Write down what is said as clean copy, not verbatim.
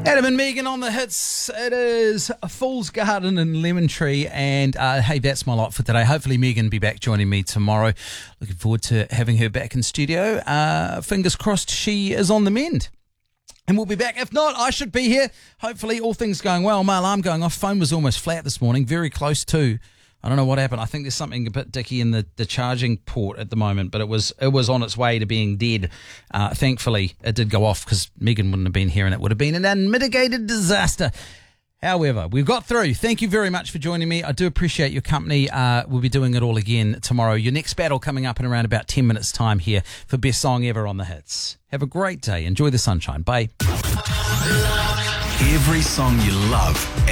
Adam and Megan on the hits. It is Fool's Garden and Lemon Tree, and hey, that's my lot for today. Hopefully Megan will be back joining me tomorrow. Looking forward to having her back in studio. Fingers crossed she is on the mend. And we'll be back. If not, I should be here. Hopefully all things going well. My alarm going off. Phone was almost flat this morning, very close to. I don't know what happened. I think there's something a bit dicky in the charging port at the moment, but it was on its way to being dead. Thankfully, it did go off because Megan wouldn't have been here and it would have been an unmitigated disaster. However, we've got through. Thank you very much for joining me. I do appreciate your company. We'll be doing it all again tomorrow. Your next battle coming up in around about 10 minutes' time here for Best Song Ever on the Hits. Have a great day. Enjoy the sunshine. Bye. Every song you love